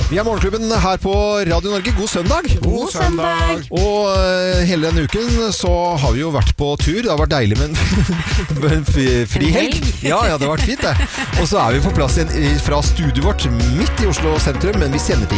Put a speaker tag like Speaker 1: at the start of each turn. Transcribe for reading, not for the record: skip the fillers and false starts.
Speaker 1: Vi er Morgenklubben her på Radio Norge. God søndag!
Speaker 2: God søndag!
Speaker 1: Og hele denne uken så har vi jo vært på tur. Det har vært deilig med en frihelg. Ja, det har vært fint det. Og så er vi på plass igjen fra studioet vårt midt i Oslo sentrum, men vi sender til